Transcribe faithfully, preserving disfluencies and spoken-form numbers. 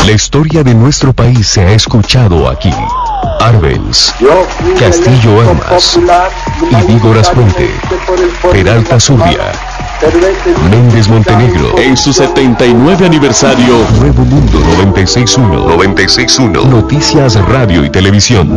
La historia de nuestro país se ha escuchado aquí. Arbenz, Castillo Armas, Idígor Aspuente, Peralta Zurria, Méndez Montenegro. En su setenta y nueve aniversario, Nuevo Mundo noventa y seis punto uno. noventa y seis punto uno. Noticias, radio y televisión.